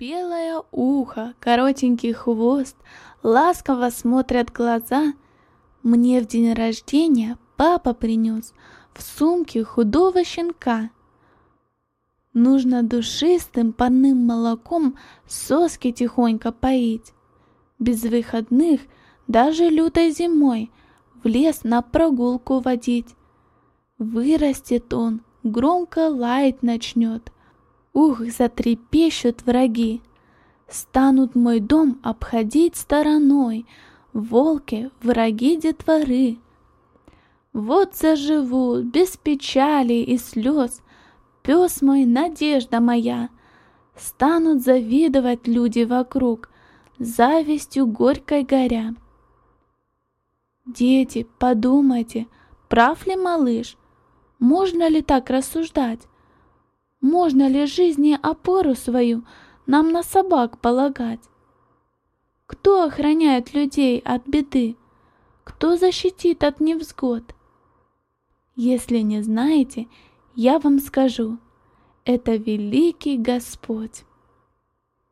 Белое ухо, коротенький хвост, ласково смотрят глаза. Мне в день рождения папа принес в сумке худого щенка. Нужно душистым парным молоком соски тихонько поить. Без выходных, даже лютой зимой, в лес на прогулку водить. Вырастет он, громко лаять начнет. Ух, затрепещут враги. Станут мой дом обходить стороной волки, враги детворы. Вот заживу без печали и слез, пес мой, надежда моя. Станут завидовать люди вокруг, завистью горькой горя. Дети, подумайте, прав ли малыш? Можно ли так рассуждать? Можно ли жизни опору свою нам на собак полагать? Кто охраняет людей от беды? Кто защитит от невзгод? Если не знаете, я вам скажу, это великий Господь.